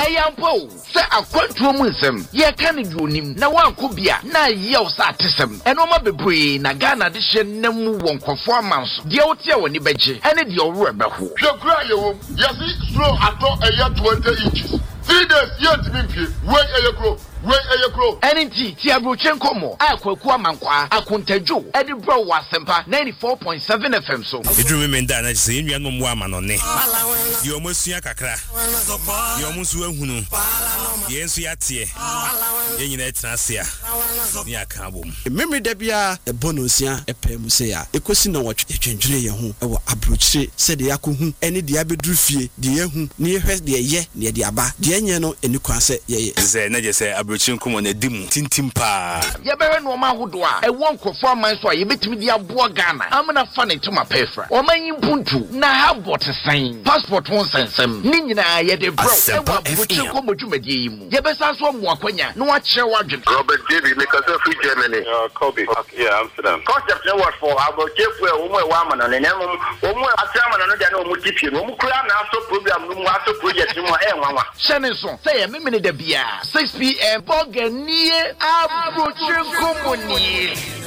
Eyampo, say a quantum ye can do him. Now one could be a na yell satism. And Oma Bebre, Nagana Dishen Nemu won't performance. The Otia when you beji, and it your rubber. Your cry, yes, slow at all a year 20 inches. 3 days yet to be wait a crow. Wait a crow. NT Tiabuchen Como, Aqua Mankwa, Akuntejo, Eddie Bro was Sempa 94.7 FM. So, you remember that I say, you are no woman on it. You almost see a cacra. You almost went who yes, we are here. In that Nasia, near Kabum. Memory Debia, a bonusia, a pemusea, a question of what you change your home, or approach, said the Akuhu, any diabedrufi, the Yahu, near her, the ye, near the Abba, the Anyano, and you can say, yes, I say, Abruchin come on a dim, tintimpa. Yaberan Woma Hudwa, a one performance why you bet me the Abuagana. I'm gonna fun it to my pefra. Or my Buntu, now have what a sign. Passport won't send some. Nina, yet a bro, Abruchin come to Medium. Yabesas one Wakwanya, no watch your wagon. Robert David, because of free Germany. Kobe. Yeah, Amsterdam. Concept no word for our chief where woman and then a chairman and then Mutipi, also program, also project in my air. Shannon, say a minute the beer, 6 p.m. Bogania, Abruchin Company.